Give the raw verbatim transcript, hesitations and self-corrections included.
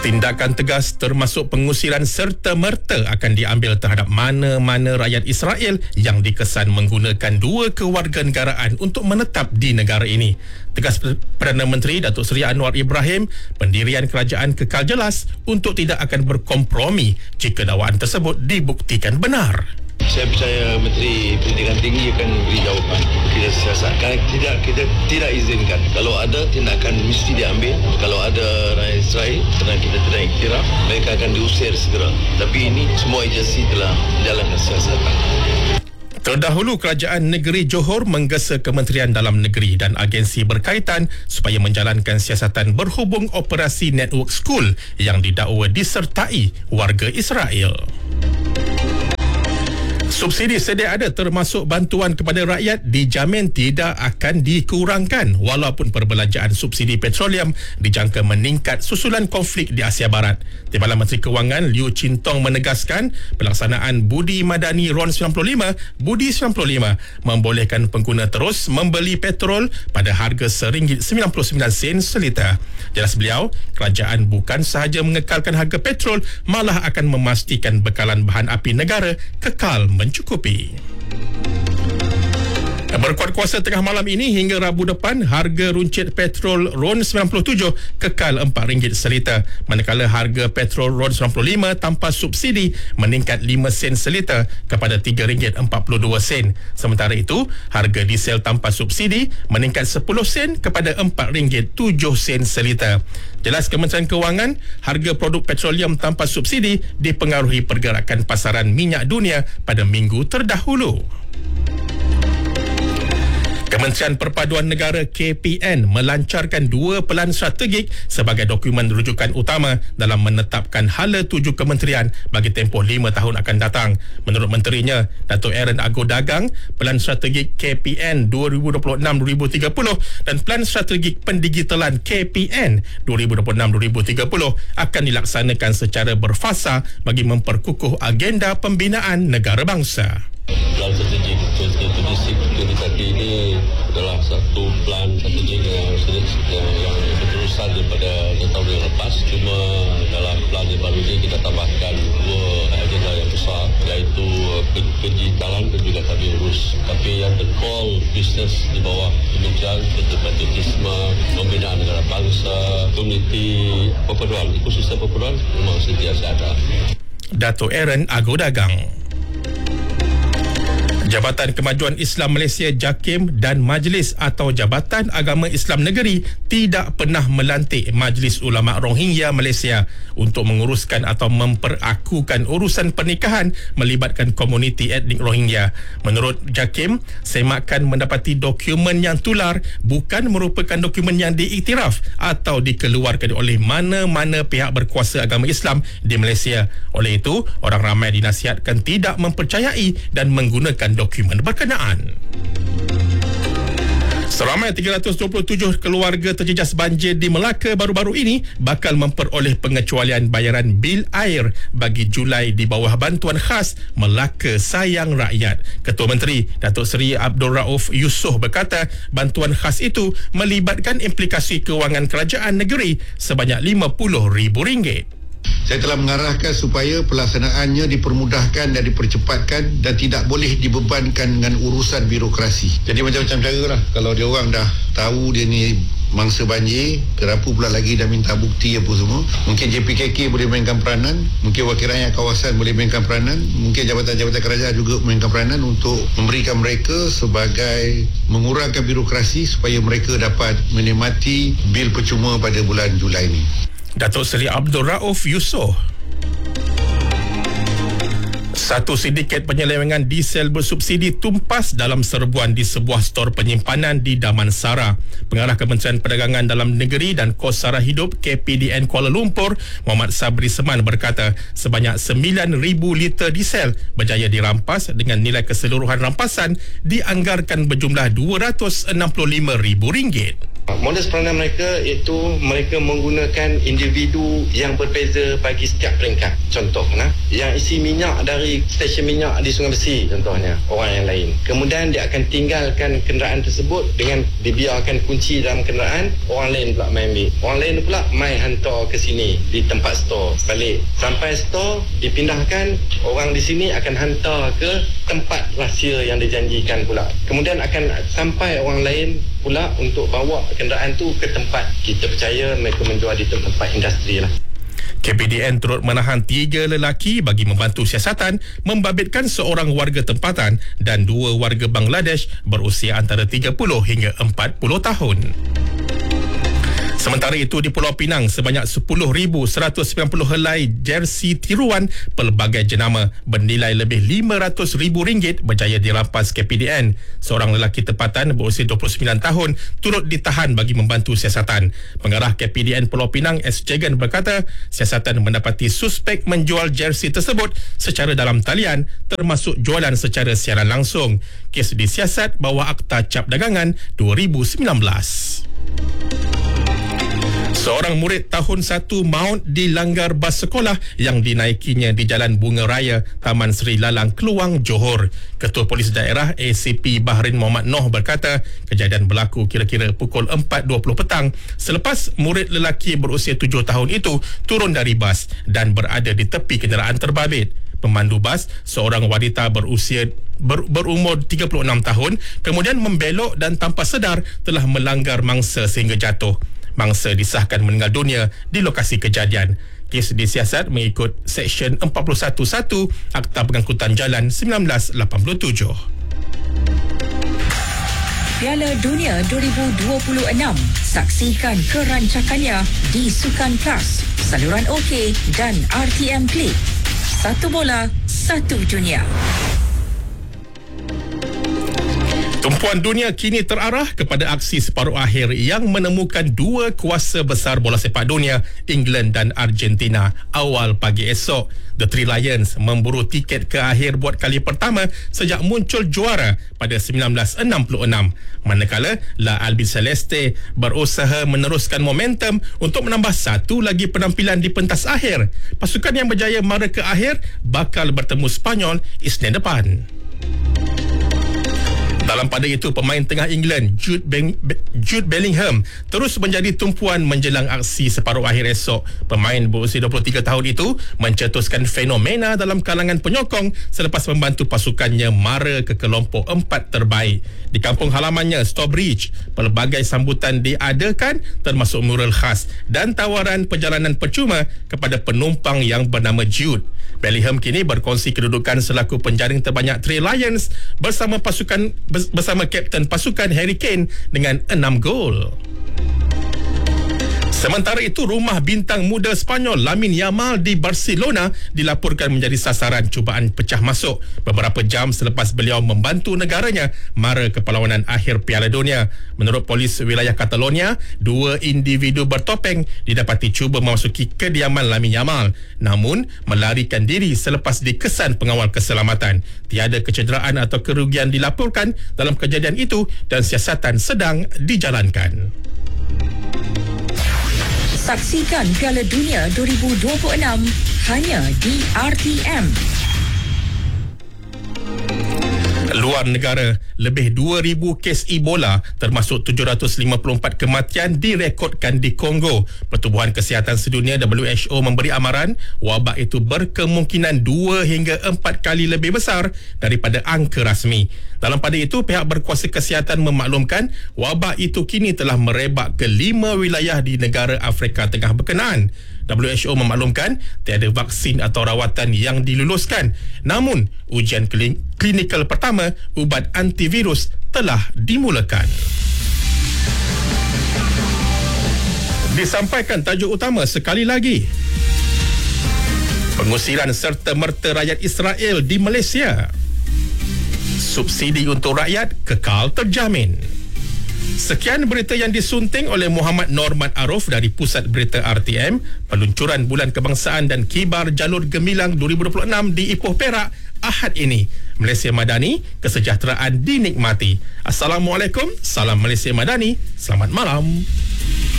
Tindakan tegas termasuk pengusiran serta-merta akan diambil terhadap mana-mana rakyat Israel yang dikesan menggunakan dua kewarganegaraan untuk menetap di negara ini. Tegas Perdana Menteri Datuk Seri Anwar Ibrahim, pendirian kerajaan kekal jelas untuk tidak akan berkompromi jika dakwaan tersebut dibuktikan benar. Saya percaya Menteri Pendidikan Tinggi akan beri jawapan. Kita siasatkan, tidak kita tidak izinkan. Kalau ada tindakan mesti diambil. Kalau ada rakyat Israel kerana kita tidak iktiraf, mereka akan diusir segera. Tapi ini semua agensi telah menjalankan siasatan. Terdahulu, Kerajaan Negeri Johor menggesa Kementerian Dalam Negeri dan agensi berkaitan supaya menjalankan siasatan berhubung operasi Network School yang didakwa disertai warga Israel. Subsidi sedia ada termasuk bantuan kepada rakyat dijamin tidak akan dikurangkan walaupun perbelanjaan subsidi petroleum dijangka meningkat susulan konflik di Asia Barat. Timbalan Menteri Kewangan Liu Chin Tong menegaskan pelaksanaan Budi Madani R O N sembilan puluh lima Budi sembilan puluh lima membolehkan pengguna terus membeli petrol pada harga satu ringgit sembilan puluh sembilan sen seliter. Jelas beliau, kerajaan bukan sahaja mengekalkan harga petrol, malah akan memastikan bekalan bahan api negara kekal mencukupi. Berkuat kuasa tengah malam ini hingga Rabu depan, harga runcit petrol R O N sembilan puluh tujuh kekal empat ringgit seliter, manakala harga petrol R O N sembilan puluh lima tanpa subsidi meningkat lima sen seliter kepada tiga ringgit empat puluh dua sen. Sementara itu, harga diesel tanpa subsidi meningkat sepuluh sen kepada empat ringgit tujuh sen seliter. Jelas Kementerian Kewangan, harga produk petroleum tanpa subsidi dipengaruhi pergerakan pasaran minyak dunia pada minggu terdahulu. Kementerian Perpaduan Negara K P N melancarkan dua pelan strategik sebagai dokumen rujukan utama dalam menetapkan hala tuju kementerian bagi tempoh lima tahun akan datang. Menurut menterinya, Datuk Aaron Ago Dagang, pelan strategik K P N dua ribu dua puluh enam hingga dua ribu tiga puluh dan pelan strategik pendigitalan K P N dua ribu dua puluh enam hingga dua ribu tiga puluh akan dilaksanakan secara berfasa bagi memperkukuh agenda pembinaan negara bangsa. Plan strategik dua ribu dua puluh ini adalah satu plan strategik yang, yang, yang berterusan daripada tahun yang lepas. Cuma dalam plan yang baru ini kita tambahkan dua agenda yang besar, iaitu pendigitalan dan juga tadi urus. Tapi yang the core business di bawah kementerian seperti patriotisme, pembinaan negara bangsa, komuniti perpaduan, ekosistem perpaduan memang sentiasa ada. Datuk Aaron Ago Dagang. Jabatan Kemajuan Islam Malaysia JAKIM dan Majlis atau Jabatan Agama Islam Negeri tidak pernah melantik Majlis Ulama Rohingya Malaysia untuk menguruskan atau memperakukan urusan pernikahan melibatkan komuniti etnik Rohingya. Menurut JAKIM, semakan mendapati dokumen yang tular bukan merupakan dokumen yang diiktiraf atau dikeluarkan oleh mana-mana pihak berkuasa agama Islam di Malaysia. Oleh itu, orang ramai dinasihatkan tidak mempercayai dan menggunakan dokumen berkenaan. Seramai tiga ratus dua puluh tujuh keluarga terjejas banjir di Melaka baru-baru ini bakal memperoleh pengecualian bayaran bil air bagi Julai di bawah bantuan khas Melaka Sayang Rakyat. Ketua Menteri Datuk Seri Abdul Rauf Yusof berkata bantuan khas itu melibatkan implikasi kewangan kerajaan negeri sebanyak lima puluh ribu ringgit. Saya telah mengarahkan supaya pelaksanaannya dipermudahkan dan dipercepatkan dan tidak boleh dibebankan dengan urusan birokrasi. Jadi macam-macam cara lah. Kalau dia orang dah tahu dia ni mangsa banjir, kenapa pula lagi dah minta bukti apa semua. Mungkin J P K K boleh mainkan peranan, mungkin Wakil Rakyat Kawasan boleh mainkan peranan, mungkin jabatan-jabatan kerajaan juga mainkan peranan untuk memberikan mereka sebagai mengurangkan birokrasi supaya mereka dapat menikmati bil percuma pada bulan Julai ini. Datuk Seri Abdul Rauf Yusof. Satu sindiket penyelewengan diesel bersubsidi tumpas dalam serbuan di sebuah stor penyimpanan di Damansara. Pengarah Kementerian Perdagangan Dalam Negeri dan Kos Sara Hidup K P D N Kuala Lumpur, Muhammad Sabri Seman berkata sebanyak sembilan ribu liter diesel berjaya dirampas dengan nilai keseluruhan rampasan dianggarkan berjumlah dua ratus enam puluh lima ribu ringgit. Modus peranan mereka iaitu mereka menggunakan individu yang berbeza bagi setiap peringkat. Contoh, nah, yang isi minyak dari stesen minyak di Sungai Besi contohnya, orang yang lain. Kemudian dia akan tinggalkan kenderaan tersebut dengan dibiarkan kunci dalam kenderaan, orang lain pula main ambil. Orang lain pula main hantar ke sini di tempat store. Balik sampai store dipindahkan, orang di sini akan hantar ke tempat rahsia yang dijanjikan pula. Kemudian akan sampai orang lain pula untuk bawa kenderaan tu ke tempat kita percaya mereka menjual di tempat industri lah. K P D N turut menahan tiga lelaki bagi membantu siasatan membabitkan seorang warga tempatan dan dua warga Bangladesh berusia antara tiga puluh hingga empat puluh tahun. Sementara itu di Pulau Pinang, sebanyak sepuluh ribu seratus sembilan puluh helai jersey tiruan pelbagai jenama bernilai lebih lima ratus ribu ringgit berjaya dirampas K P D N. Seorang lelaki tempatan berusia dua puluh sembilan tahun turut ditahan bagi membantu siasatan. Pengarah K P D N Pulau Pinang S. Jagan berkata, siasatan mendapati suspek menjual jersey tersebut secara dalam talian termasuk jualan secara siaran langsung. Kes disiasat bawah Akta Cap Dagangan dua ribu sembilan belas. Seorang murid tahun satu maut dilanggar bas sekolah yang dinaikinya di Jalan Bunga Raya, Taman Seri Lalang, Keluang, Johor. Ketua Polis Daerah A C P Bahrin Muhammad Noh berkata, kejadian berlaku kira-kira pukul empat dua puluh petang selepas murid lelaki berusia tujuh tahun itu turun dari bas dan berada di tepi kenderaan terbabit. Pemandu bas, seorang wanita berusia ber, berumur tiga puluh enam tahun, kemudian membelok dan tanpa sedar telah melanggar mangsa sehingga jatuh. Mangsa disahkan meninggal dunia di lokasi kejadian. Kes disiasat mengikut Seksyen empat puluh satu satu Akta Pengangkutan Jalan seribu sembilan ratus lapan puluh tujuh. Piala Dunia dua ribu dua puluh enam. Saksikan kerancakannya di Sukan Plus, saluran OK dan R T M Klik. Satu bola, satu dunia. Tumpuan dunia kini terarah kepada aksi separuh akhir yang menemukan dua kuasa besar bola sepak dunia, England dan Argentina, awal pagi esok. The Three Lions memburu tiket ke akhir buat kali pertama sejak muncul juara pada seribu sembilan ratus enam puluh enam. Manakala La Albiceleste berusaha meneruskan momentum untuk menambah satu lagi penampilan di pentas akhir. Pasukan yang berjaya mara ke akhir bakal bertemu Spanyol Isnin depan. Dalam pada itu, pemain tengah England Jude, Beng- Jude Bellingham terus menjadi tumpuan menjelang aksi separuh akhir esok. Pemain berusia dua puluh tiga tahun itu mencetuskan fenomena dalam kalangan penyokong selepas membantu pasukannya mara ke kelompok empat terbaik. Di kampung halamannya, Stourbridge, pelbagai sambutan diadakan termasuk mural khas dan tawaran perjalanan percuma kepada penumpang yang bernama Jude. Bellingham kini berkongsi kedudukan selaku penjaring terbanyak Three Lions bersama pasukan bersama kapten pasukan Harry Kane dengan enam gol. Sementara itu, rumah bintang muda Spanyol Lamine Yamal di Barcelona dilaporkan menjadi sasaran cubaan pecah masuk beberapa jam selepas beliau membantu negaranya mara ke perlawanan akhir Piala Dunia. Menurut polis wilayah Catalonia, dua individu bertopeng didapati cuba memasuki kediaman Lamine Yamal, namun melarikan diri selepas dikesan pengawal keselamatan. Tiada kecederaan atau kerugian dilaporkan dalam kejadian itu dan siasatan sedang dijalankan. Saksikan Piala Dunia dua ribu dua puluh enam hanya di R T M. Luar negara, lebih dua ribu kes Ebola termasuk tujuh ratus lima puluh empat kematian direkodkan di Kongo. Pertubuhan Kesihatan Sedunia W H O memberi amaran wabak itu berkemungkinan dua hingga empat kali lebih besar daripada angka rasmi. Dalam pada itu, pihak berkuasa kesihatan memaklumkan wabak itu kini telah merebak ke lima wilayah di negara Afrika Tengah berkenaan. W H O memaklumkan tiada vaksin atau rawatan yang diluluskan. Namun, ujian klinikal pertama ubat antivirus telah dimulakan. Disampaikan tajuk utama sekali lagi. Pengusiran serta-merta rakyat Israel di Malaysia. Subsidi untuk rakyat kekal terjamin. Sekian berita yang disunting oleh Muhammad Norman Aruf dari Pusat Berita R T M. Peluncuran Bulan Kebangsaan dan Kibar Jalur Gemilang dua ribu dua puluh enam di Ipoh Perak Ahad ini. Malaysia Madani, kesejahteraan dinikmati. Assalamualaikum, salam Malaysia Madani, selamat malam.